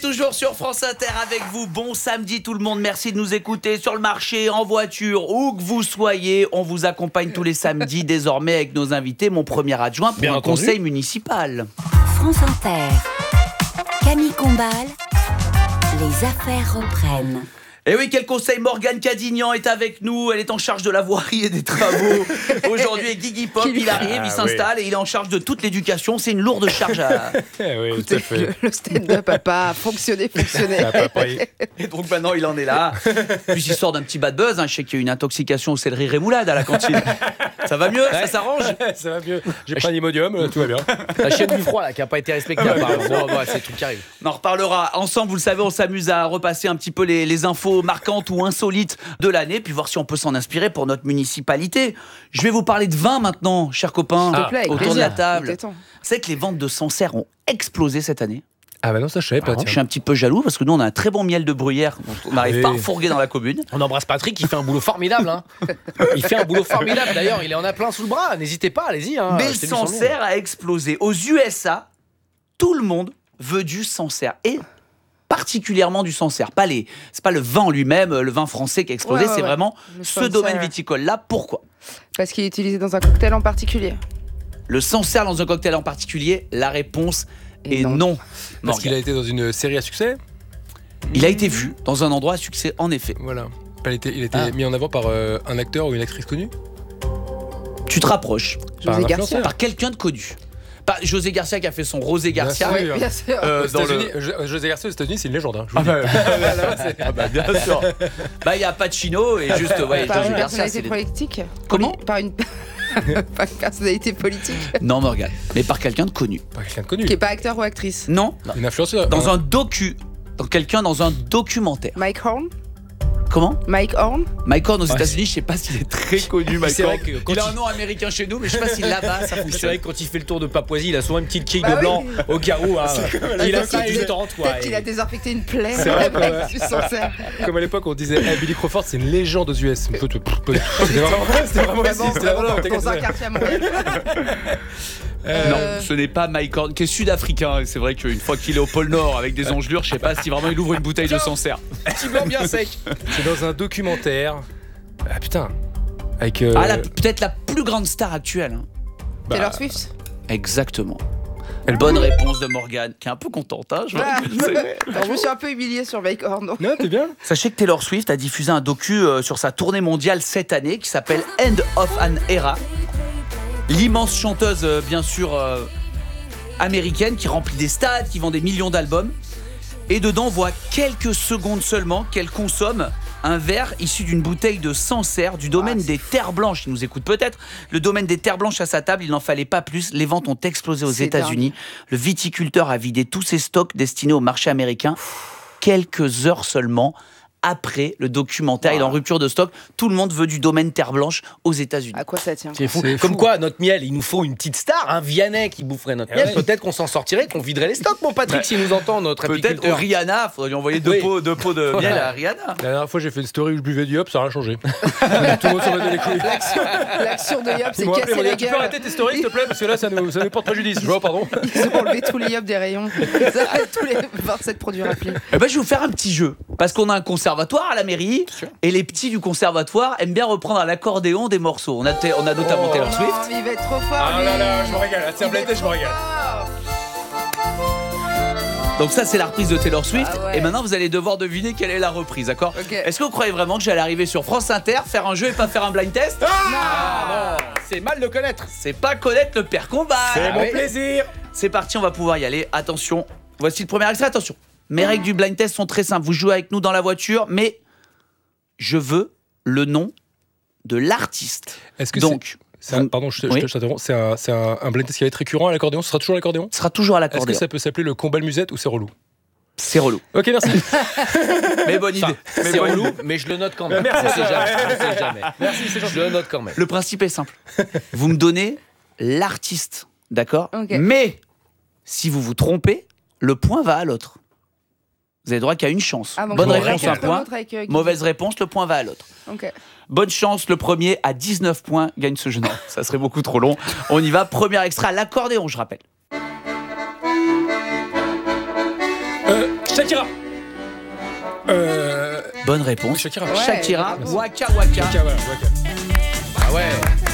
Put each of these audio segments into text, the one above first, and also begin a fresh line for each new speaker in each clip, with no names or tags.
toujours sur France Inter avec vous. Bon samedi tout le monde, merci de nous écouter sur le marché, en voiture, où que vous soyez. On vous accompagne tous les samedis désormais avec nos invités. Mon premier adjoint pour un conseil municipal.
France Inter, Camille Combal, les affaires reprennent.
Et oui, quel conseil, Morgane Cadignan est avec nous. Elle est en charge de la voirie et des travaux. Aujourd'hui, avec Guigui Pop, il arrive, il s'installe et il est en charge de toute l'éducation. C'est une lourde charge à...
Oui,
écoutez, le stand-up n'a pas fonctionné.
Et donc maintenant, il en est là. Puis il sort d'un petit bad buzz. Je sais qu'il y a eu une intoxication au céleri rémoulade à la cantine. Ça va mieux, ça s'arrange.
Ça va mieux. J'ai pris un Imodium, tout va bien.
La chaîne du froid là, qui n'a pas été respectée. Bon, c'est le truc qui arrive.
On en reparlera ensemble. Vous le savez, on s'amuse à repasser un petit peu les infos marquantes ou insolites de l'année, puis voir si on peut s'en inspirer pour notre municipalité. Je vais vous parler de vin maintenant, chers copains, autour de la table. C'est que les ventes de Sancerre ont explosé cette année.
Ah bah non, ça je savais pas.
Je suis un petit peu jaloux parce que nous on a un très bon miel de bruyère dont on n'arrive pas à refourguer dans la commune.
On embrasse Patrick qui fait un boulot formidable. Il fait un boulot formidable d'ailleurs, il en a plein sous le bras. N'hésitez pas, allez-y.
Mais Sancerre a explosé. Aux USA, tout le monde veut du Sancerre. Et particulièrement du Sancerre. C'est pas le vin lui-même, le vin français qui a explosé, c'est vraiment ce domaine viticole-là. Pourquoi ?
Parce qu'il est utilisé dans un cocktail en particulier.
Le Sancerre dans un cocktail en particulier, la réponse est non.
Parce qu'il a été dans une série à succès ?
Il a été vu dans un endroit à succès, en effet.
Voilà. Il a été mis en avant par un acteur ou une actrice connue ?
Tu te rapproches.
José Garcia.
Par quelqu'un de connu. Pas José Garcia qui a fait son Rosé Garcia.
Bien sûr.
José Garcia aux États-Unis, c'est une légende.
Bien sûr. Il y a Pacino et juste
par
José
une
Garcia.
personnalité politique.
Comment ?
Par une personnalité politique.
Non, Morgane, mais par quelqu'un de connu.
Par quelqu'un de connu.
Qui n'est pas acteur ou actrice.
Non.
Une influenceuse.
Quelqu'un dans un documentaire.
Mike Horn.
Comment ?
Mike Horn.
Mike Horn aux États-Unis, je sais pas s'il est très connu. Mike Horn. Il a un
il-
nom américain chez nous, mais je sais pas si là-bas ça
C'est vrai
fonctionne.
que quand il fait le tour de Papouasie, il a souvent une petite quille de blanc au cas où. Il a ça et une tente.
Peut-être qu'il a désinfecté une plaie.
C'est vrai,
avec du Sancerre.
Comme à l'époque, on disait Billy Crawford, c'est une légende aux US. C'était vraiment ici. C'était vraiment
Dans un quartier à Montréal.
Non, ce n'est pas Mike Horn, qui est sud-africain. Et c'est vrai qu'une fois qu'il est au pôle Nord avec des engelures, je sais pas si vraiment il ouvre une bouteille de Sancerre.
Petit blanc bien sec.
C'est dans un documentaire. Ah putain. Avec.
Peut-être la plus grande star actuelle.
Taylor Swift.
Exactement. Bonne réponse de Morgane, qui est un peu contente. Je
me suis un peu humiliée sur Mike Horn.
Non, t'es bien.
Sachez que Taylor Swift a diffusé un docu sur sa tournée mondiale cette année qui s'appelle End of an Era. L'immense chanteuse, bien sûr, américaine qui remplit des stades, qui vend des millions d'albums. Et dedans, on voit quelques secondes seulement qu'elle consomme un verre issu d'une bouteille de Sancerre du domaine des Terres Blanches. Il nous écoute peut-être. Le domaine des Terres Blanches à sa table, il n'en fallait pas plus. Les ventes ont explosé aux États-Unis. Le viticulteur a vidé tous ses stocks destinés au marché américain quelques heures seulement après le documentaire. Il est en rupture de stock. Tout le monde veut du domaine Terre Blanche aux États-Unis.
À quoi ça tient ?
C'est fou. Comme quoi, notre miel, il nous faut une petite star, un Vianney qui boufferait notre miel. Peut-être qu'on s'en sortirait, qu'on viderait les stocks, mon Patrick, s'il nous entend, notre
Peut-être
apiculteur.
Rihanna, faudrait lui envoyer deux pots de miel à Rihanna.
La dernière fois, j'ai fait une story où je buvais du hop, ça n'a rien changé. Tout le monde s'en battait les couilles.
L'action de Yop, c'est
Ils m'ont appelé,
casser la
tu peux
gueule.
arrêter tes stories, s'il te plaît, parce que là, ça nous porte préjudice. Je vois, pardon.
Ils ont enlevé tous les Yop des rayons. Ils arrêtent tous les 27 produits rappelés.
Je vais vous faire un petit jeu. Parce qu'on a un conservatoire à la mairie et les petits du conservatoire aiment bien reprendre à l'accordéon des morceaux. On a notamment Taylor Swift.
Oh, mais il va être trop fort.
Ah
lui.
là là, je me régale. C'est un blind test, je me régale.
Donc ça c'est la reprise de Taylor Swift.
Ah ouais.
Et maintenant vous allez devoir deviner quelle est la reprise, d'accord ?
Ok.
Est-ce que vous croyez vraiment que j'allais arriver sur France Inter, faire un jeu et pas faire un blind test ?
Ah non, c'est mal de connaître.
C'est pas connaître le père Combal.
C'est mon plaisir.
C'est parti, on va pouvoir y aller. Attention, voici le premier extrait. Attention, mes règles du blind test sont très simples. Vous jouez avec nous dans la voiture, mais je veux le nom de l'artiste.
Est-ce que
donc
pardon, je
Oui.
t'interromps. C'est un blind test qui va être récurrent à l'accordéon. Ce sera toujours à l'accordéon.
Ce sera toujours à
Est-ce que
l'accordéon.
ça peut s'appeler le Combal Musette ou c'est relou?
C'est relou.
Ok, merci.
Mais bonne idée.
C'est relou, mais je le note quand même.
Merci,
On sait jamais.
Merci, c'est gentil.
Je le note quand même.
Le principe est simple. Vous me donnez l'artiste, d'accord ?
Ok.
Mais si vous vous trompez, le point va à l'autre. Vous avez droit qu'à une chance.
Ah, donc
Bonne
on
réponse,
va
un
faire
point.
l'autre avec, Guy.
Mauvaise réponse, le point va à l'autre.
Ok.
Bonne chance, le premier à 19 points gagne ce jeu. Non, ça serait beaucoup trop long. On y va, premier extrait à l'accordéon, je rappelle.
Shakira.
Bonne réponse.
Shakira.
Ouais.
Shakira,
bravo.
Waka Waka.
Ok, voilà, ok.
Ah ouais.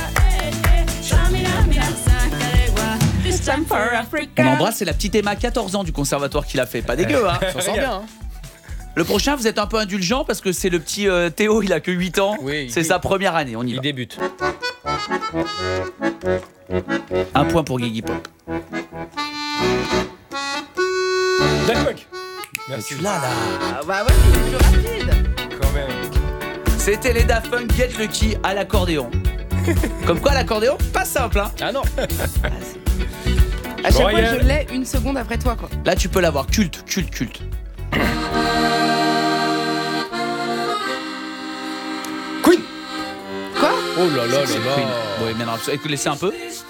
On embrasse, c'est la petite Emma, 14 ans du conservatoire qui l'a fait. Pas dégueu, hein.
On s'en sort bien. Hein.
Le prochain, vous êtes un peu indulgent parce que c'est le petit Théo, il a que 8 ans.
Oui,
c'est
il-
sa première année, on y
Il
va.
débute.
Un point pour Guigui Pop.
Daft Punk. Merci.
Tu l'as là.
Ah bah ouais, c'est plus rapide.
Quand même.
C'était les Daft Punk Get Lucky à l'accordéon. Comme quoi, l'accordéon, pas simple, hein.
Ah non.
À chaque fois,
Royal.
je l'ai une seconde après toi, quoi.
Là, tu peux l'avoir. Culte.
Queen.
Quoi?
Oh là là là
C'est
là.
Queen. Ouais, mais non, laissez un peu.